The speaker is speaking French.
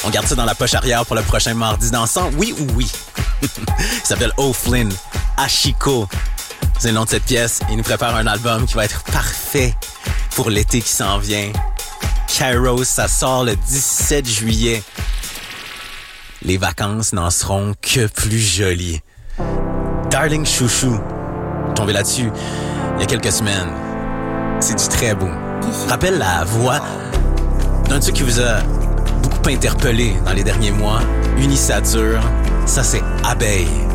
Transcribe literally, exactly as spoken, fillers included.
On garde ça dans la poche arrière pour le prochain mardi dansant, oui ou oui? Il s'appelle O'Flynn, Ashiko. C'est le nom de cette pièce. Il nous prépare un album qui va être parfait pour l'été qui s'en vient. Kairos, ça sort le dix-sept juillet. Les vacances n'en seront que plus jolies. Darling Chouchou, tombé là-dessus il y a quelques semaines. C'est du très beau. Rappelle la voix d'un truc qui vous a beaucoup interpellé dans les derniers mois. Unisature, ça c'est Abeille.